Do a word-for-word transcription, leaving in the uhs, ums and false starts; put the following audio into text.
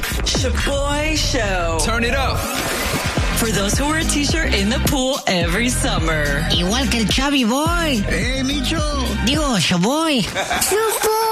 Shaboy Show. Turn it up. For those who wear a t-shirt in the pool every summer. Igual que el Chubby Boy. ¡Eh, Micho! Digo, Shaboy. Shaboy.